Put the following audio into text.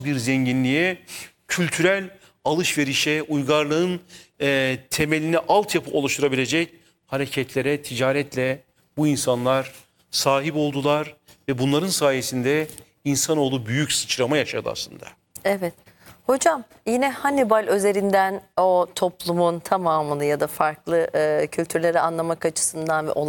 bir zenginliğe, kültürel alışverişe, uygarlığın temelini, altyapı oluşturabilecek hareketlere, ticaretle bu insanlar sahip oldular ve bunların sayesinde insanoğlu büyük sıçrama yaşadı aslında. Evet. Hocam yine Hannibal özelinden o toplumun tamamını ya da farklı kültürleri anlamak açısından ve